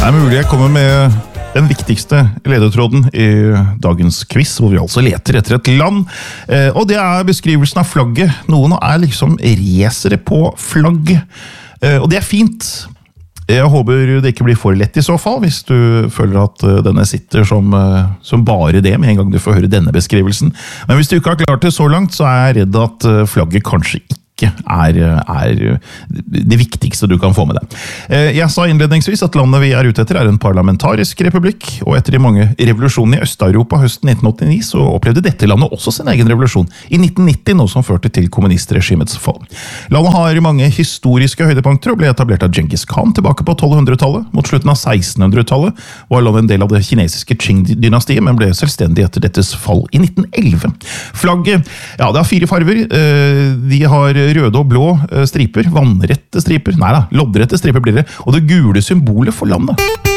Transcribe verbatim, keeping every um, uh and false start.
Det er mulig jeg kommer med den viktigste ledetråden i dagens quiz, hvor vi altså leter etter et land. Og det er beskrivelsen av flagget. Noen er liksom resere på flagget. Og det er fint. Jeg håper det ikke blir for lett i så fall, hvis du føler at denne sitter som, som bare det, med en gang du får høre denne beskrivelsen. Men hvis du ikke har klart det så langt, så er jeg redd at flagget kanskje ikke Er, er det viktigste du kan få med deg. Jeg sa innledningsvis at landet vi er ute etter er en parlamentarisk republikk, og etter de mange revolusjonene i Øst-Europa høsten nitten åttini så opplevde dette landet også sin egen revolusjon i nitten nitti, noe som førte til kommunistregimets fall. Landet har mange historiske høydepunkter og ble etablert av Genghis Khan tilbake på tolvhundretallet. Mot slutten av sekstenhundretallet var landet en del av det kinesiske Qing-dynastiet, men ble selvstendig etter dettes fall i nitten elleve. Flagget, ja, det har fire farver. De har røde og blå striper, vannrette striper, nei da, loddrette striper blir det, og det gule symbolet for landet.